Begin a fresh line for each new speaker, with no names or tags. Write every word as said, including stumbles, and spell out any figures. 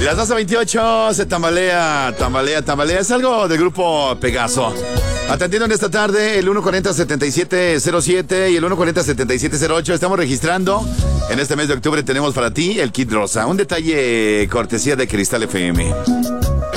Y las doce veintiocho se tambalea, tambalea, tambalea. Es algo del grupo Pegaso. Atendiendo en esta tarde el uno cuarenta, setenta y siete cero siete y el uno cuarenta, setenta y siete cero ocho. Estamos registrando. En este mes de octubre tenemos para ti el kit rosa. Un detalle cortesía de Cristal F M.